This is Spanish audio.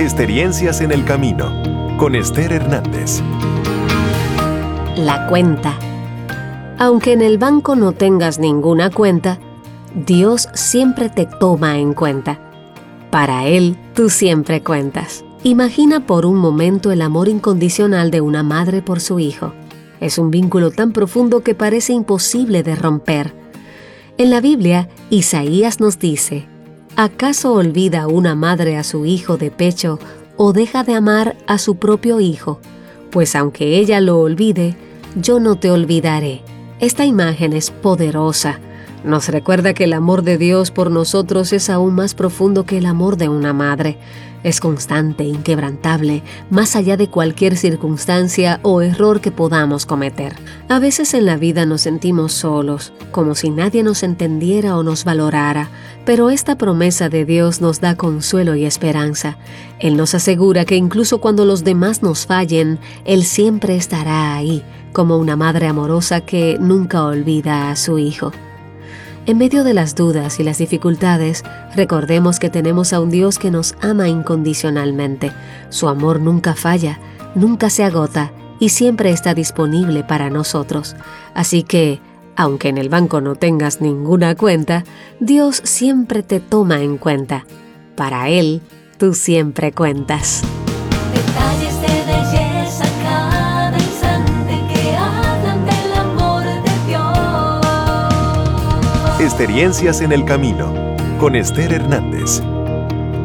Experiencias en el camino, con Esther Hernández. La cuenta. Aunque en el banco no tengas ninguna cuenta, Dios siempre te toma en cuenta. Para Él, tú siempre cuentas. Imagina por un momento el amor incondicional de una madre por su hijo. Es un vínculo tan profundo que parece imposible de romper. En la Biblia, Isaías nos dice: ¿acaso olvida una madre a su hijo de pecho o deja de amar a su propio hijo? Pues aunque ella lo olvide, yo no te olvidaré. Esta imagen es poderosa. Nos recuerda que el amor de Dios por nosotros es aún más profundo que el amor de una madre. Es constante, inquebrantable, más allá de cualquier circunstancia o error que podamos cometer. A veces en la vida nos sentimos solos, como si nadie nos entendiera o nos valorara, pero esta promesa de Dios nos da consuelo y esperanza. Él nos asegura que incluso cuando los demás nos fallen, Él siempre estará ahí, como una madre amorosa que nunca olvida a su hijo. En medio de las dudas y las dificultades, recordemos que tenemos a un Dios que nos ama incondicionalmente. Su amor nunca falla, nunca se agota y siempre está disponible para nosotros. Así que, aunque en el banco no tengas ninguna cuenta, Dios siempre te toma en cuenta. Para Él, tú siempre cuentas. Detalles de belleza cada instante que hablan del amor de Dios. Experiencias en el camino, con Esther Hernández.